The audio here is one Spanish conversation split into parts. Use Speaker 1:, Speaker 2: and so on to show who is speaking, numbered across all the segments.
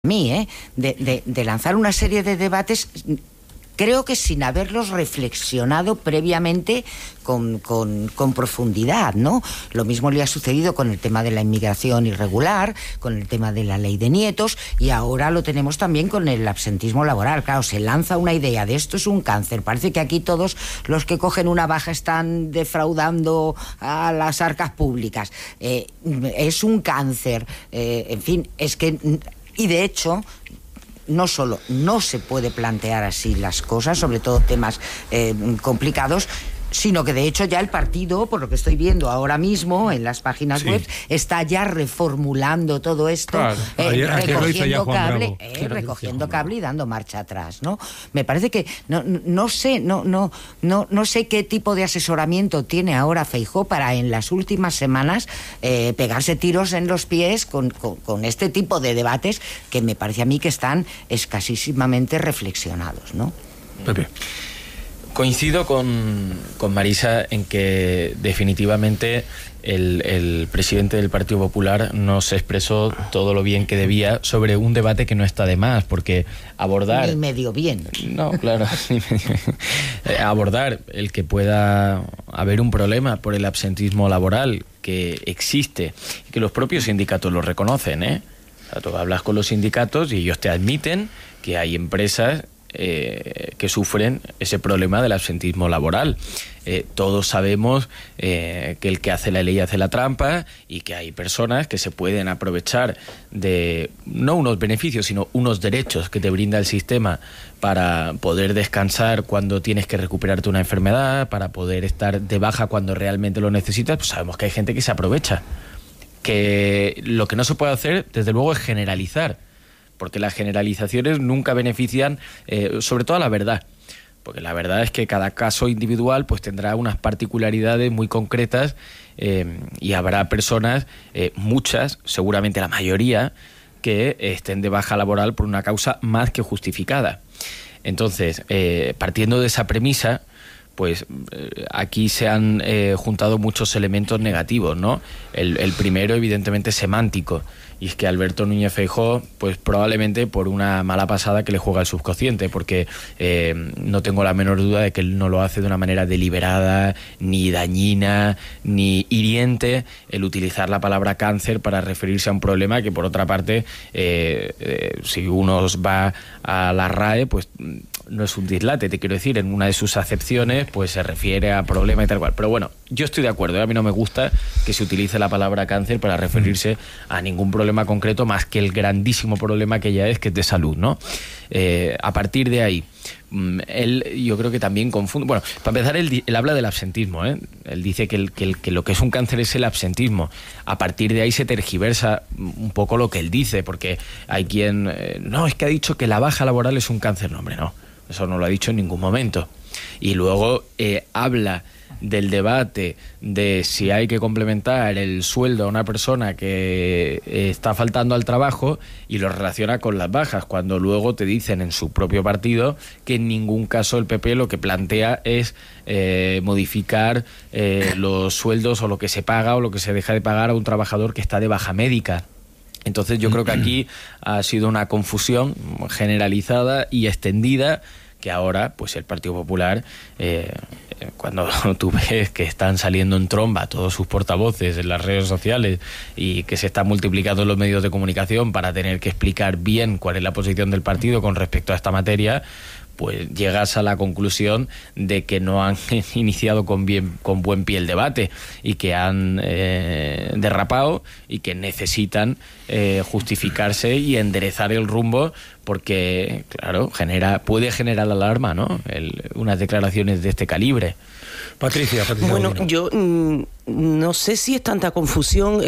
Speaker 1: mí, de lanzar una serie de debates, creo que sin haberlos reflexionado previamente con profundidad, ¿no? Lo mismo le ha sucedido con el tema de la inmigración irregular, con el tema de la ley de nietos, y ahora lo tenemos también con el absentismo laboral. Claro, se lanza una idea de esto es un cáncer. Parece que aquí todos los que cogen una baja están defraudando a las arcas públicas. Es un cáncer. En fin, es que... Y de hecho, no solo no se puede plantear así las cosas, sobre todo temas complicados, sino que de hecho ya el partido, por lo que estoy viendo ahora mismo en las páginas web, está ya reformulando todo esto, recogiendo cable y dando marcha atrás, ¿no? Me parece que no sé qué tipo de asesoramiento tiene ahora Feijóo para en las últimas semanas pegarse tiros en los pies con este tipo de debates que me parece a mí que están escasísimamente reflexionados, ¿no?
Speaker 2: Pepe. Coincido con Marisa en que definitivamente el presidente del Partido Popular no se expresó todo lo bien que debía sobre un debate que no está de más, porque abordar...
Speaker 1: Ni medio bien.
Speaker 2: No, claro. Abordar el que pueda haber un problema por el absentismo laboral que existe y que los propios sindicatos lo reconocen, ¿eh? O sea, tú hablas con los sindicatos y ellos te admiten que hay empresas que sufren ese problema del absentismo laboral. Todos sabemos que el que hace la ley hace la trampa y que hay personas que se pueden aprovechar de no unos beneficios, sino unos derechos que te brinda el sistema para poder descansar cuando tienes que recuperarte una enfermedad, para poder estar de baja cuando realmente lo necesitas. Pues sabemos que hay gente que se aprovecha. Que lo que no se puede hacer, desde luego, es generalizar, porque las generalizaciones nunca benefician, sobre todo a la verdad, porque la verdad es que cada caso individual pues tendrá unas particularidades muy concretas y habrá personas, muchas, seguramente la mayoría, que estén de baja laboral por una causa más que justificada. Entonces, partiendo de esa premisa, pues aquí se han juntado muchos elementos negativos, ¿no? El primero, evidentemente, semántico, y es que Alberto Núñez Feijóo, pues probablemente por una mala pasada que le juega el subconsciente, porque no tengo la menor duda de que él no lo hace de una manera deliberada, ni dañina, ni hiriente, el utilizar la palabra cáncer para referirse a un problema que, por otra parte, si uno va a la RAE, pues no es un dislate, te quiero decir, en una de sus acepciones pues se refiere a problema y tal cual. Pero bueno, yo estoy de acuerdo, a mí no me gusta que se utilice la palabra cáncer para referirse a ningún problema concreto más que el grandísimo problema que ya es, que es de salud, ¿no? A partir de ahí, él yo creo que también confunde... Bueno, para empezar, él habla del absentismo, ¿eh? Él dice que lo que es un cáncer es el absentismo. A partir de ahí se tergiversa un poco lo que él dice, porque hay quien... no, es que ha dicho que la baja laboral es un cáncer. No, hombre, no. Eso no lo ha dicho en ningún momento. Y luego habla del debate de si hay que complementar el sueldo a una persona que está faltando al trabajo y lo relaciona con las bajas, cuando luego te dicen en su propio partido que en ningún caso el PP lo que plantea es modificar los sueldos o lo que se paga o lo que se deja de pagar a un trabajador que está de baja médica. Entonces yo creo que aquí ha sido una confusión generalizada y extendida, que ahora pues el Partido Popular, cuando tú ves que están saliendo en tromba todos sus portavoces en las redes sociales y que se están multiplicando los medios de comunicación para tener que explicar bien cuál es la posición del partido con respecto a esta materia, pues llegas a la conclusión de que no han iniciado con buen pie el debate y que han derrapado y que necesitan justificarse y enderezar el rumbo, porque, claro, puede generar alarma, ¿no? Unas declaraciones de este calibre.
Speaker 3: Patricia.
Speaker 4: Bueno, yo no sé si es tanta confusión,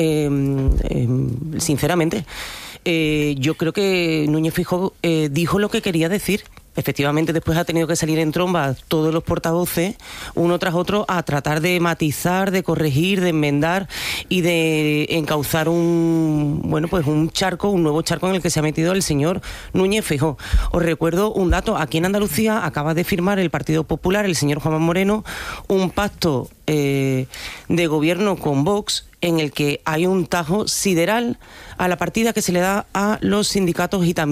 Speaker 4: sinceramente. Yo creo que Núñez Feijóo dijo lo que quería decir. efectivamente después ha tenido que salir en tromba todos los portavoces, uno tras otro, a tratar de matizar, de corregir, de enmendar y de encauzar un nuevo charco en el que se ha metido el señor Núñez Feijóo. Os recuerdo un dato: aquí en Andalucía acaba de firmar el Partido Popular, el señor Juanma Moreno, un pacto de gobierno con Vox, en el que hay un tajo sideral a la partida que se le da a los sindicatos y también